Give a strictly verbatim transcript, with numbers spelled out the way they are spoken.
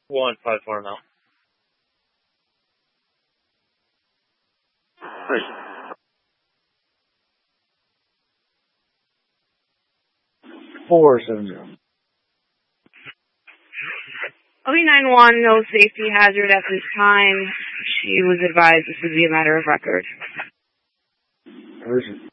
One five four now. Four seven zero. O B nine one, no safety hazard at this time. She was advised this would be a matter of record. Urgent.